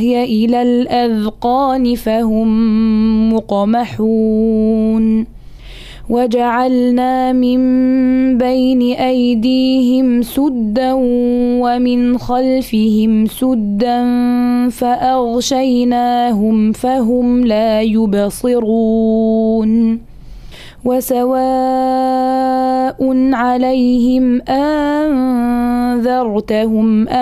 إلى الأذقان فهم مقمحون وجعلنا من بين أيديهم سدا ومن خلفهم سدا فأغشيناهم فهم لا يبصرون وسواء عليهم أنذرتهم